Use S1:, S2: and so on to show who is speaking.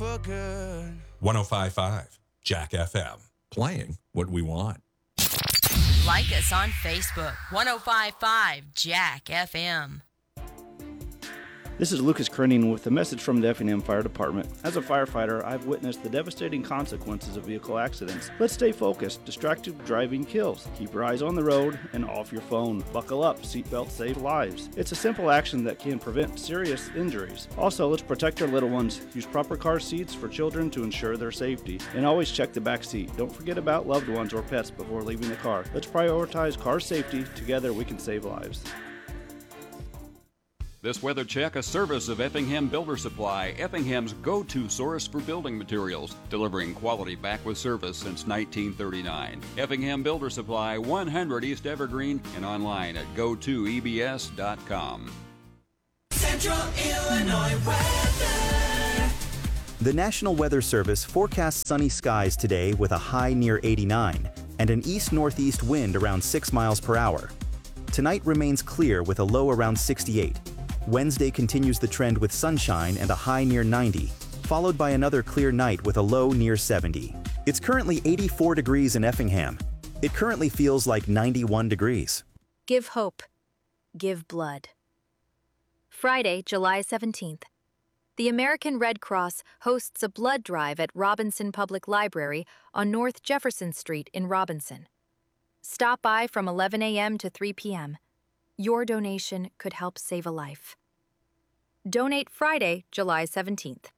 S1: for good.
S2: 105.5 Jack FM. Playing what we want.
S3: Like us on Facebook, 105.5 Jack FM.
S4: This is Lucas Krenning with a message from the Effingham Fire Department. As a firefighter, I've witnessed the devastating consequences of vehicle accidents. Let's stay focused. Distracted driving kills. Keep your eyes on the road and off your phone. Buckle up. Seatbelts save lives. It's a simple action that can prevent serious injuries. Also, let's protect our little ones. Use proper car seats for children to ensure their safety. And always check the back seat. Don't forget about loved ones or pets before leaving the car. Let's prioritize car safety. Together, we can save lives.
S5: This weather check, a service of Effingham Builder Supply, Effingham's go-to source for building materials, delivering quality back with service since 1939. Effingham Builder Supply, 100 East Evergreen, and online at go2ebs.com.
S6: Central Illinois weather.
S7: The National Weather Service forecasts sunny skies today with a high near 89 and an east-northeast wind around 6 miles per hour. Tonight remains clear with a low around 68. Wednesday continues the trend with sunshine and a high near 90, followed by another clear night with a low near 70. It's currently 84 degrees in Effingham. It currently feels like 91 degrees.
S8: Give hope. Give blood. Friday, July 17th. The American Red Cross hosts a blood drive at Robinson Public Library on North Jefferson Street in Robinson. Stop by from 11 a.m. to 3 p.m. Your donation could help save a life. Donate Friday, July 17th.